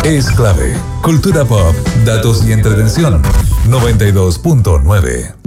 es clave. Cultura pop, datos y entretención. 92.9.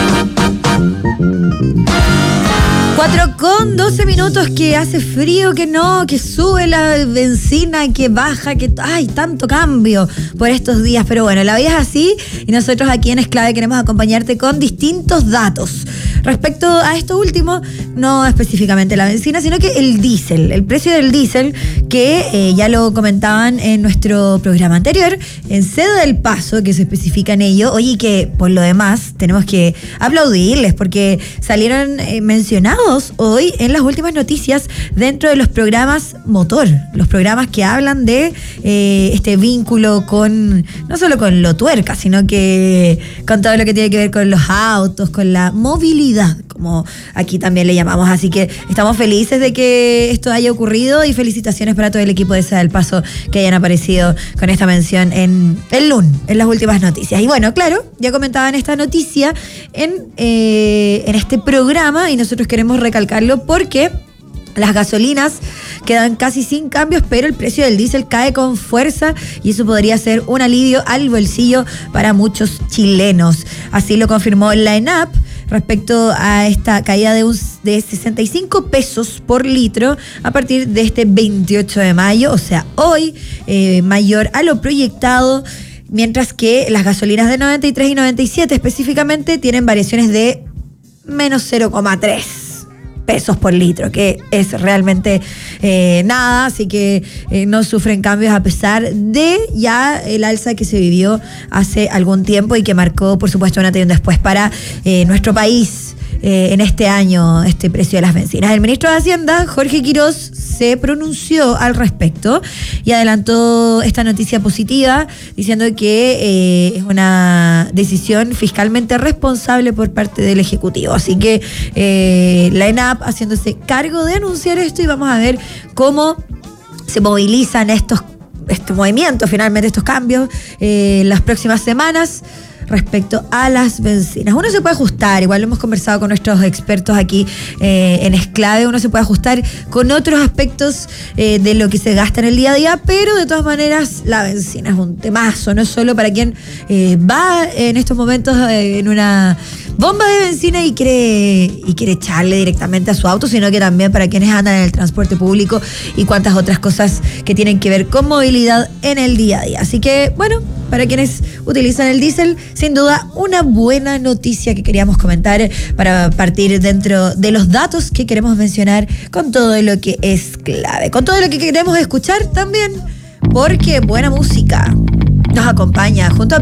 4:12, que hace frío, que no, que sube la benzina, que baja, que hay tanto cambio por estos días. Pero bueno, la vida es así y nosotros aquí en Es Clave queremos acompañarte con distintos datos. Respecto a esto último, no específicamente la benzina, sino que el diésel, el precio del diésel, que ya lo comentaban en nuestro programa anterior, en Ceda del Paso, que se especifica en ello. Oye, que por lo demás tenemos que aplaudirles porque salieron mencionados hoy en las últimas noticias dentro de los programas motor, los programas que hablan de este vínculo con, no solo con lo tuerca, sino que con todo lo que tiene que ver con los autos, con la movilidad, como aquí también le llamamos. Así que estamos felices de que esto haya ocurrido y felicitaciones para todo el equipo de Ceda del Paso que hayan aparecido con esta mención en el LUN, en las últimas noticias. Y bueno, claro, ya comentaban esta noticia en este programa y nosotros queremos recalcarlo porque las gasolinas quedan casi sin cambios, pero el precio del diésel cae con fuerza y eso podría ser un alivio al bolsillo para muchos chilenos. Así lo confirmó la ENAP respecto a esta caída de 65 pesos por litro a partir de este 28 de mayo, o sea, hoy, mayor a lo proyectado, mientras que las gasolinas de 93 y 97 específicamente tienen variaciones de menos 0,3 pesos por litro, que es realmente nada, así que no sufren cambios a pesar de ya el alza que se vivió hace algún tiempo y que marcó, por supuesto, un antes y un después para nuestro país. En este año, este precio de las bencinas. El ministro de Hacienda, Jorge Quirós, se pronunció al respecto y adelantó esta noticia positiva diciendo que es una decisión fiscalmente responsable por parte del Ejecutivo. Así que la ENAP haciéndose cargo de anunciar esto y vamos a ver cómo se movilizan estos movimientos, finalmente estos cambios las próximas semanas respecto a las bencinas. Uno se puede ajustar, igual lo hemos conversado con nuestros expertos aquí en Es Clave, uno se puede ajustar con otros aspectos de lo que se gasta en el día a día, pero de todas maneras la bencina es un temazo, no solo para quien va en estos momentos en una bomba de bencina y quiere echarle directamente a su auto, sino que también para quienes andan en el transporte público y cuantas otras cosas que tienen que ver con movilidad en el día a día. Así que, bueno, para quienes utilizan el diésel, sin duda una buena noticia que queríamos comentar para partir dentro de los datos que queremos mencionar con todo lo que es clave, con todo lo que queremos escuchar también, porque buena música nos acompaña junto a